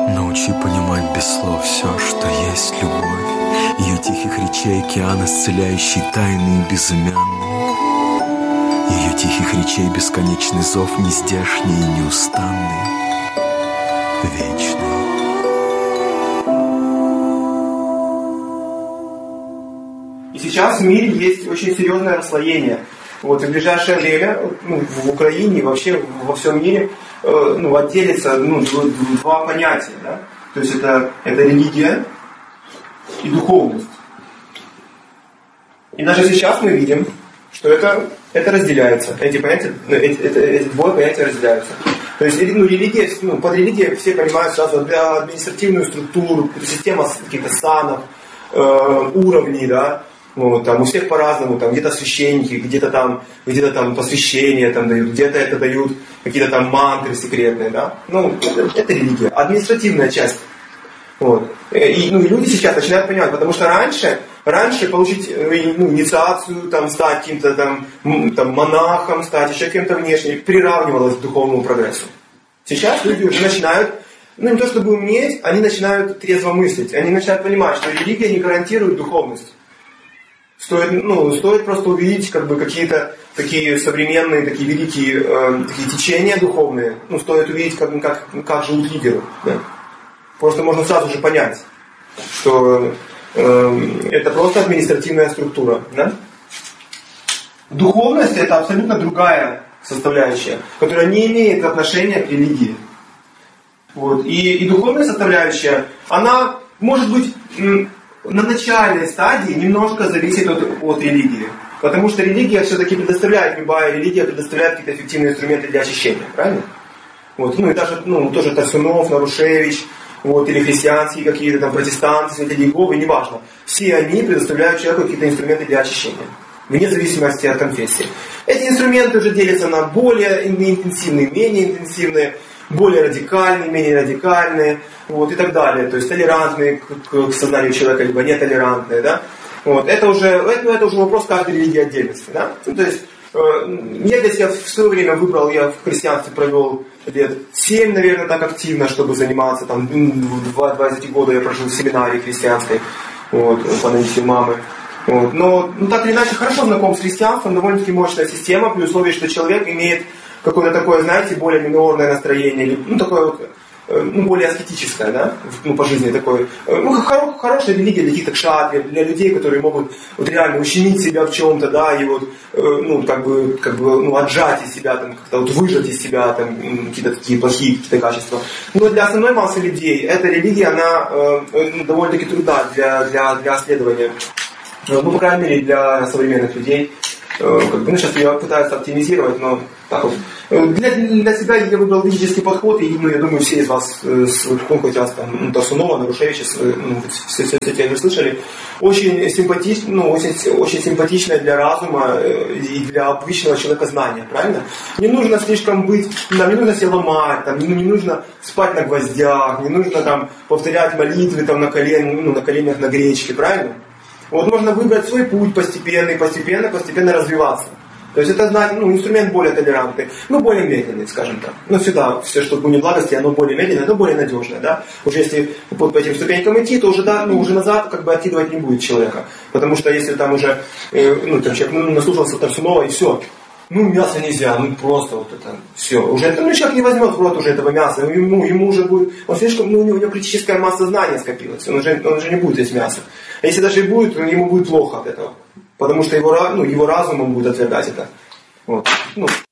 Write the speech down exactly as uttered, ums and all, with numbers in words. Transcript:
Научи понимать без слов все, что есть любовь. Ее тихих речей океан, исцеляющий тайны и безымянные. Ее тихих речей бесконечный зов, нездешний и неустанный, вечный. И сейчас в мире есть очень серьезное расслоение. Вот, и в ближайшее время ну, в Украине и вообще во всем мире э, ну, отделится ну, два понятия. Да? То есть это, это религия и духовность. И даже сейчас мы видим, что это, это разделяется. Эти, понятия, эти, это, эти двое понятия разделяются. То есть ну, религия, ну, под религией все понимают сразу административную структуру, систему каких-то санов, э, уровней, да. Вот, там у всех по-разному, там где-то священники, где-то там, где-то там посвящение там дают, где-то это дают какие-то там мантры секретные, да. Ну, это, это религия, административная часть. Вот. И, ну, и люди сейчас начинают понимать, потому что раньше, раньше получить ну, инициацию, там, стать каким-то там, там монахом, стать еще кем-то внешним, приравнивалось к духовному прогрессу. Сейчас люди уже начинают, ну не то чтобы уметь, они начинают трезво мыслить, они начинают понимать, что религия не гарантирует духовность. Стоит, ну, стоит просто увидеть как бы, какие-то такие современные, такие великие э, такие течения духовные. Ну, стоит увидеть, как, как, как живут лидеры. Да? Просто можно сразу же понять, что э, это просто административная структура. Да? Духовность это абсолютно другая составляющая, которая не имеет отношения к религии. Вот. И, и духовная составляющая, она может быть... М- на начальной стадии немножко зависит от, от религии. Потому что религия все-таки предоставляет, любая религия предоставляет какие-то эффективные инструменты для очищения. Правильно? Вот. Ну и даже ну, тоже Тарсунов, Нарушевич, вот, или христианские какие-то там протестанты, святители Иеговы, неважно. Все они предоставляют человеку какие-то инструменты для очищения. Вне зависимости от конфессии. Эти инструменты уже делятся на более интенсивные, менее интенсивные, более радикальные, менее радикальные, вот, и так далее. То есть толерантные к, к сознанию человека, либо нетолерантные. Да? Вот. Это, уже, это, это уже вопрос каждой религии отдельности. Да? Ну, то есть, э, я для себя в свое время выбрал, я в христианстве провел лет семь, наверное, так активно, чтобы заниматься. Там, два, два из этих года я прожил в семинарии христианской, вот, по наитию мамы. Вот. Но ну, так или иначе хорошо знаком с христианством, довольно-таки мощная система, при условии, что человек имеет какое-то такое, знаете, более минорное настроение, ну, такое вот, ну, более аскетическое, да, ну, по жизни такое. Ну, хоро- хорошая религия для каких-то кшатри, для людей, которые могут вот реально ущемить себя в чем-то, да, и вот, ну, как бы, как бы, ну, отжать из себя, там, как-то вот выжать из себя, там, какие-то такие плохие какие-то качества. Но для основной массы людей эта религия, она ну, довольно-таки трудна для, для, для исследования. Ну, по крайней мере, для современных людей. Как бы, ну, сейчас я пытаюсь оптимизировать, но так вот. Для, для себя я выбрал ведический подход, и ну, я думаю, все из вас, с, ну, хоть раз там, ну, Тарсунова, Нарушевича, ну, все, все, все те слышали, очень симпатично, ну, очень, очень симпатичное для разума и для обычного человека знания, правильно? Не нужно слишком быть, там, не нужно себя ломать, там, не, не нужно спать на гвоздях, не нужно там повторять молитвы там, на, колен, ну, на коленях на гречке, правильно? Вот можно выбрать свой путь постепенно, постепенно, постепенно развиваться. То есть это ну, инструмент более толерантный, ну более медленный, скажем так. Ну всегда все, что в гуне благости, оно более медленное, но более надежное. Да? Уже если по, по этим ступенькам идти, то уже, да, ну, уже назад как бы откидывать не будет человека. Потому что если там уже э, ну, там, человек ну, наслушался Тарсунова и все. Ну, мясо нельзя, ну просто вот это все. Уже ну, человек не возьмет в рот уже этого мяса, ему, ему уже будет, он слишком, ну, у него, у него критическая масса знания скопилась, он уже, он уже не будет есть мясо. А если даже и будет, ему будет плохо от этого. Потому что его, ну, его разумом будет отвергать это. Вот. Ну.